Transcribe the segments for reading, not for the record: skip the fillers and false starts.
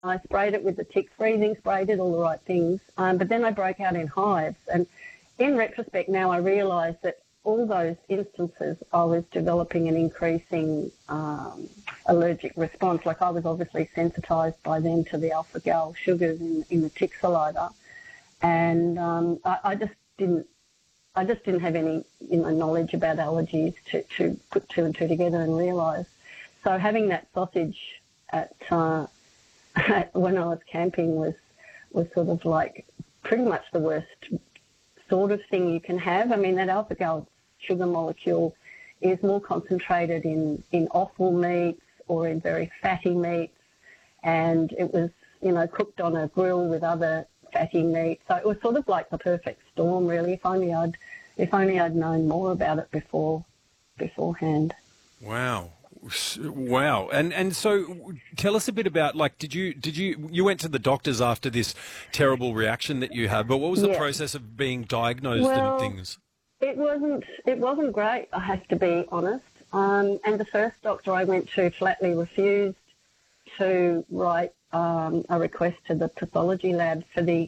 I sprayed it with the tick freezing spray, did all the right things, but then I broke out in hives. And in retrospect now I realise that all those instances I was developing an increasing allergic response. Like I was obviously sensitised by then to the alpha-gal sugars in the tick saliva, and I just didn't have any knowledge about allergies to put two and two together and realise. So having that sausage at when I was camping was sort of like pretty much the worst sort of thing you can have. I mean, that alpha-gal sugar molecule is more concentrated in offal meats or in very fatty meats, and it was, cooked on a grill with other fatty meats. So it was sort of like the perfect storm, really. If only I'd known more about it beforehand. Wow. Wow. And so tell us a bit about, like, you went to the doctors after this terrible reaction that you had, but what was the process of being diagnosed and things? It wasn't great, I have to be honest. And the first doctor I went to flatly refused to write a request to the pathology lab for the.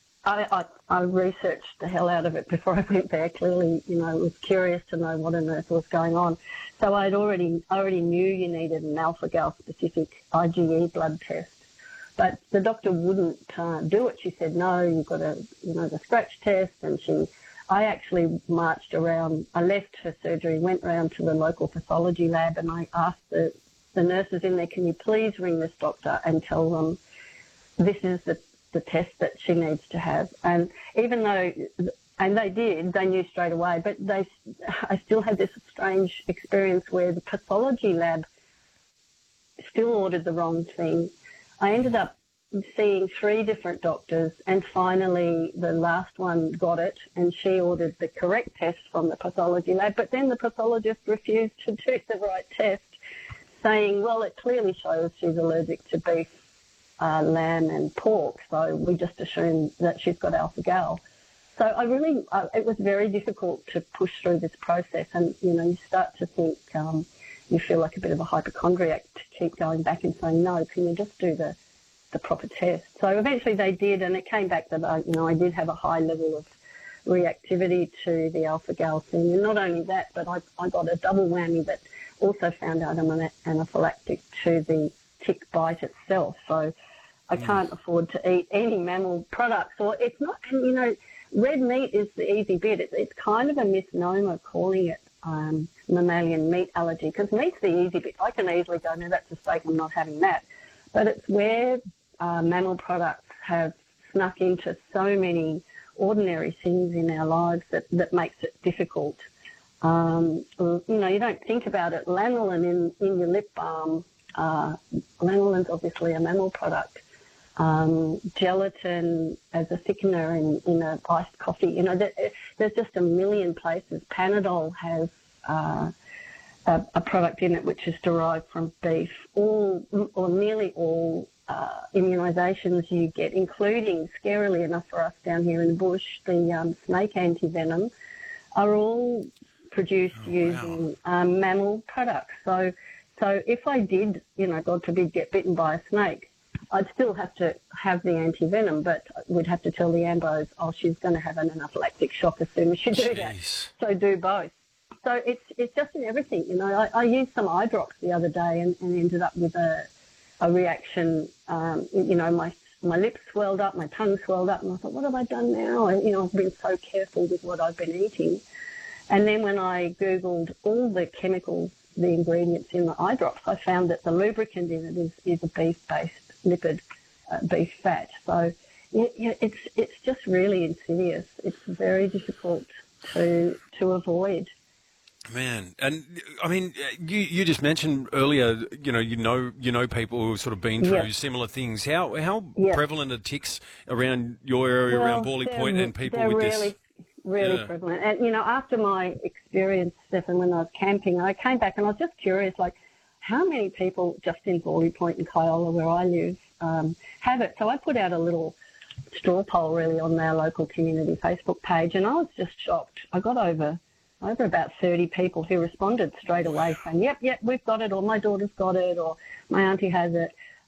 I researched the hell out of it before I went there. Clearly, was curious to know what on earth was going on. So I already knew you needed an alpha-gal specific IgE blood test, but the doctor wouldn't do it. She said, no, you've got the scratch test, and I actually marched around. I left her surgery, went around to the local pathology lab, and I asked the nurses in there, can you please ring this doctor and tell them this is the test that she needs to have. And even though, and they did, they knew straight away, but I still had this strange experience where the pathology lab still ordered the wrong thing. I ended up seeing 3 different doctors, and finally the last one got it, and she ordered the correct test from the pathology lab, but then the pathologist refused to do the right test, saying, well, it clearly shows she's allergic to beef, lamb and pork, so we just assume that she's got alpha-gal. So it was very difficult to push through this process, and, you start to think, you feel like a bit of a hypochondriac to keep going back and saying, no, can you just do the proper test? So eventually they did, and it came back that I did have a high level of reactivity to the alpha-gal thing. And not only that, but I got a double whammy that also found out I'm anaphylactic to the tick bite itself. So I can't afford to eat any mammal products. Or it's not, and red meat is the easy bit. It's kind of a misnomer calling it mammalian meat allergy, because meat's the easy bit. I can easily go, no, that's a steak, I'm not having that. But it's where mammal products have snuck into so many ordinary things in our lives that makes it difficult. You don't think about it. Lanolin in your lip balm, lanolin's obviously a mammal product. Gelatin as a thickener in a iced coffee. There's just a million places. Panadol has a product in it which is derived from beef. All or nearly all immunisations you get, including, scarily enough for us down here in the bush, the snake antivenom, are all produced using mammal products. So if I did, God forbid, get bitten by a snake, I'd still have to have the antivenom, but we'd have to tell the ambos, she's going to have an anaphylactic shock as soon as you do that. So do both. So it's just in everything. I used some eye drops the other day and ended up with a reaction. My lips swelled up, my tongue swelled up, and I thought, what have I done now? I've been so careful with what I've been eating. And then when I Googled all the chemicals, the ingredients in the eye drops, I found that the lubricant in it is a beef-based lipid, beef fat. So it's just really insidious. It's very difficult to avoid. Man, and I mean, you just mentioned earlier, you know people who've sort of been through similar things. How prevalent are ticks around your area, around Bawley Point, and people with this? Really prevalent. And, after my experience, Stefan, when I was camping, I came back and I was just curious, like, how many people just in Bawley Point and Kyola, where I live, have it? So I put out a little straw poll, really, on our local community Facebook page, and I was just shocked. I got over about 30 people who responded straight away saying, yep, we've got it, or my daughter's got it, or my auntie has it.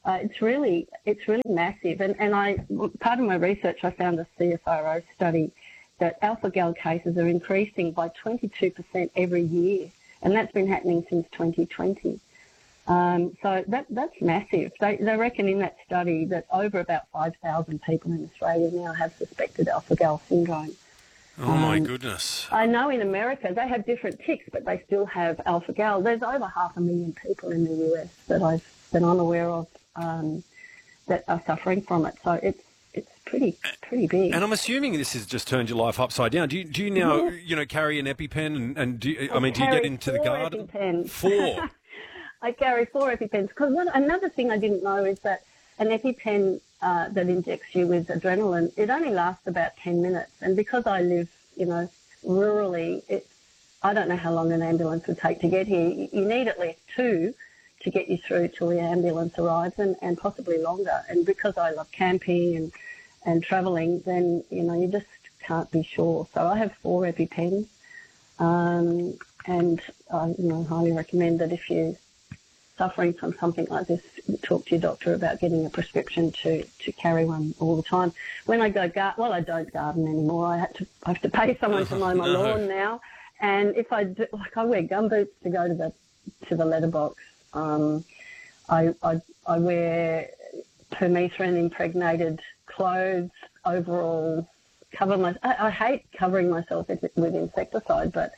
It's really massive. And part of my research, I found a CSIRO study that alpha-gal cases are increasing by 22% every year, and that's been happening since 2020. So that's massive. They reckon in that study that over about 5,000 people in Australia now have suspected alpha-gal syndrome. Oh, my goodness. I know in America they have different ticks, but they still have alpha-gal. There's over 500,000 people in the US that I'm aware of that are suffering from it. So it's pretty big. And I'm assuming this has just turned your life upside down. Do you now, carry an EpiPen and do you get into the garden? EpiPens. 4? I carry 4 EpiPens because another thing I didn't know is that an EpiPen that injects you with adrenaline, it only lasts about 10 minutes. And because I live, rurally, I don't know how long an ambulance would take to get here. You need at least 2 to get you through till the ambulance arrives and possibly longer. And because I love camping and travelling, then, you just can't be sure. So I have 4 EpiPens. And I highly recommend that if you're suffering from something like this, talk to your doctor about getting a prescription to carry one all the time. When I go I don't garden anymore. I have to pay someone to mow my lawn now. And if I do, I wear gumboots to go to the letterbox. I wear permethrin impregnated clothes, overalls, I hate covering myself with insecticide, but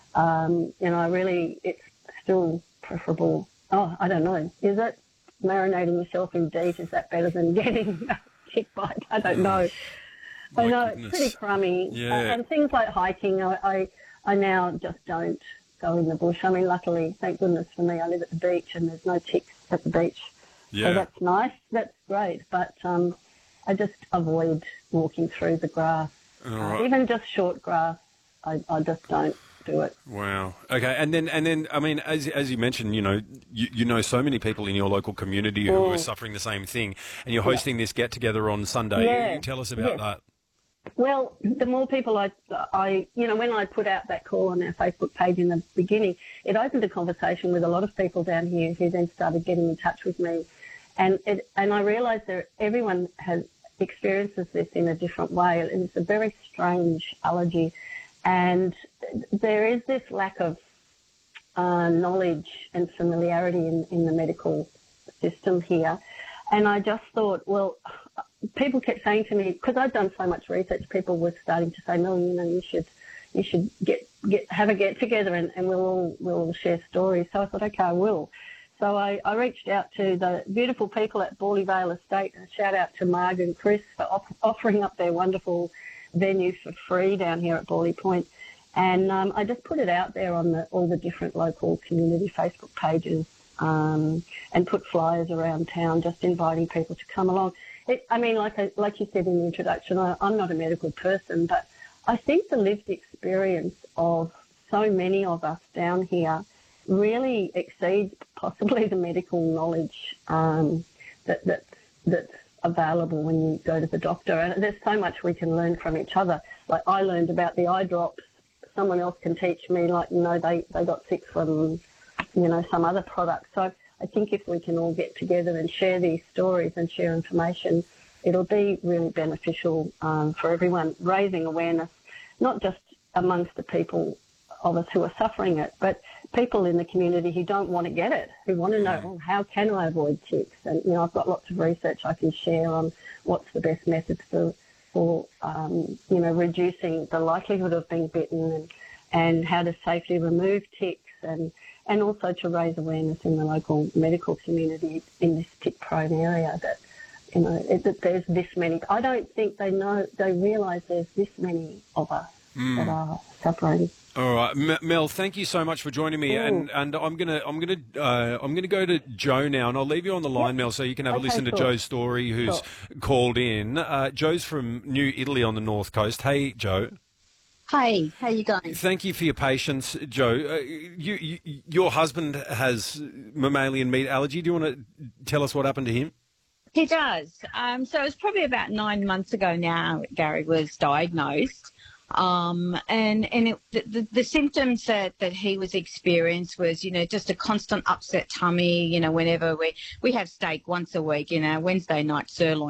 it's still preferable. Oh, I don't know. Is it marinating yourself in DEET? Is that better than getting a tick bite? I don't know. I know it's pretty crummy. Yeah. And things like hiking, I now just don't go in the bush. I mean, luckily, thank goodness for me, I live at the beach and there's no ticks at the beach. Yeah. So that's nice. That's great. But I just avoid walking through the grass. Right. Even just short grass, I just don't do it. Wow. Okay. And then I mean, as you mentioned, you know so many people in your local community who are suffering the same thing, and you're hosting this get together on Sunday. Yeah. Tell us about that. Well, the more people when I put out that call on our Facebook page in the beginning, it opened a conversation with a lot of people down here who then started getting in touch with me, and I realised that everyone experiences this in a different way. It's a very strange allergy. And there is this lack of knowledge and familiarity in the medical system here. And I just thought, well, people kept saying to me, because I'd done so much research, people were starting to say, Mel, you should have a get together and we'll all share stories. So I thought, okay, I will. So I reached out to the beautiful people at Bawley Vale Estate, and shout out to Marg and Chris for offering up their wonderful venue for free down here at Bawley Point. And I just put it out there on all the different local community Facebook pages and put flyers around town just inviting people to come along. Like you said in the introduction, I'm not a medical person, but I think the lived experience of so many of us down here really exceeds possibly the medical knowledge that's available when you go to the doctor. And there's so much we can learn from each other. Like I learned about the eye drops. Someone else can teach me, they got sick from, some other product. So I think if we can all get together and share these stories and share information, it'll be really beneficial for everyone, raising awareness, not just amongst the people of us who are suffering it, but people in the community who don't want to get it, who want to know, how can I avoid ticks? And, I've got lots of research I can share on what's the best methods for reducing the likelihood of being bitten and how to safely remove ticks and also to raise awareness in the local medical community in this tick-prone area that, that there's this many. I don't think they realise there's this many of us that are suffering. All right, Mel, thank you so much for joining me, and I'm gonna go to Joe now, and I'll leave you on the line, Mel, so you can have a listen to Joe's story, who's called in. Joe's from New Italy on the north coast. Hey, Joe. Hi, how you going? Thank you for your patience, Joe. Your husband has mammalian meat allergy. Do you want to tell us what happened to him? He does. So it was probably about 9 months ago now Gary was diagnosed. The symptoms that he was experienced was, just a constant upset tummy, whenever we have steak once a week, Wednesday night sirloin.